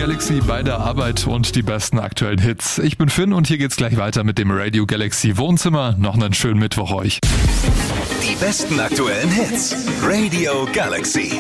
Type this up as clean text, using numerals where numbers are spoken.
Galaxy bei der Arbeit und die besten aktuellen Hits. Ich bin Finn und hier geht's gleich weiter mit dem Radio Galaxy Wohnzimmer. Noch einen schönen Mittwoch euch. Die besten aktuellen Hits. Radio Galaxy.